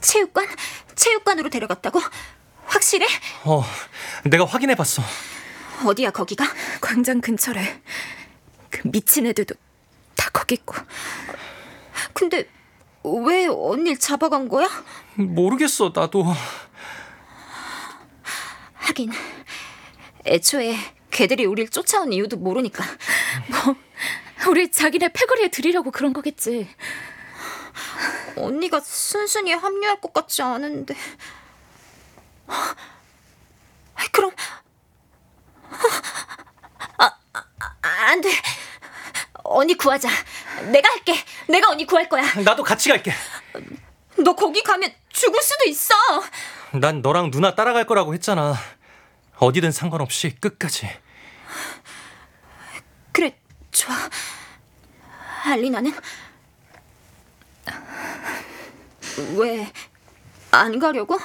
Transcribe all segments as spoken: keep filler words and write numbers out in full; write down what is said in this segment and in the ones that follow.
체육관? 체육관으로 데려갔다고? 확실해? 어, 내가 확인해봤어. 어디야 거기가? 광장 근처래. 그 미친 애들도 다 거기 있고. 근데 왜 언니를 잡아간 거야? 모르겠어, 나도. 하긴 애초에 걔들이 우릴 쫓아온 이유도 모르니까. 뭐 우리 자기네 패거리에 들이려고 그런 거겠지. 언니가 순순히 합류할 것 같지 않은데. 그럼 아, 아, 안 돼. 언니 구하자. 내가 할게. 내가 언니 구할 거야. 나도 같이 갈게. 너 거기 가면 죽을 수도 있어. 난 너랑 누나 따라갈 거라고 했잖아. 어디든 상관없이 끝까지. 그래, 좋아. 알리나는? 왜 안 가려고?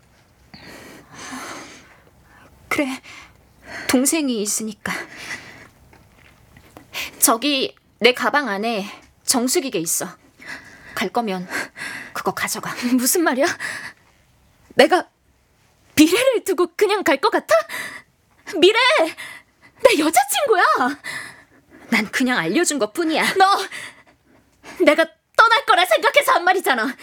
그래, 동생이 있으니까. 저기 내 가방 안에 정수기계 있어. 갈 거면 그거 가져가. 무슨 말이야? 내가 미래를 두고 그냥 갈 것 같아? 미래! 내 여자친구야! 난 그냥 알려준 것 뿐이야. 너 내가 떠날 거라 생각해서 한 말이잖아.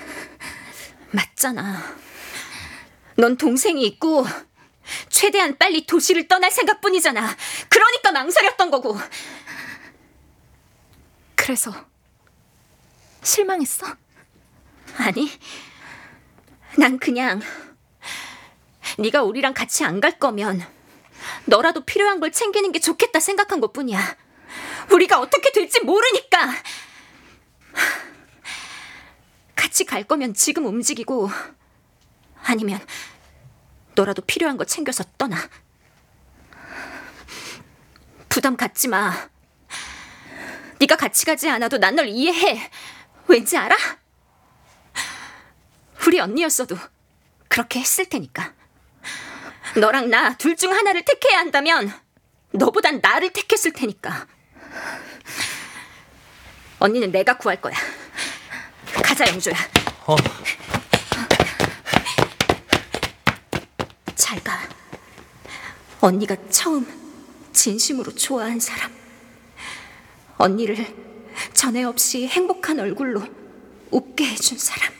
맞잖아. 넌 동생이 있고 최대한 빨리 도시를 떠날 생각뿐이잖아. 그러니까 망설였던 거고. 그래서 실망했어? 아니, 난 그냥 네가 우리랑 같이 안 갈 거면 너라도 필요한 걸 챙기는 게 좋겠다 생각한 것뿐이야. 우리가 어떻게 될지 모르니까. 같이 갈 거면 지금 움직이고, 아니면 너라도 필요한 거 챙겨서 떠나. 부담 갖지 마. 네가 같이 가지 않아도 난 널 이해해. 왠지 알아? 우리 언니였어도 그렇게 했을 테니까. 너랑 나 둘 중 하나를 택해야 한다면 너보단 나를 택했을 테니까. 언니는 내가 구할 거야. 가자, 영주야. 어. 잘 가. 언니가 처음 진심으로 좋아한 사람. 언니를 전에 없이 행복한 얼굴로 웃게 해준 사람.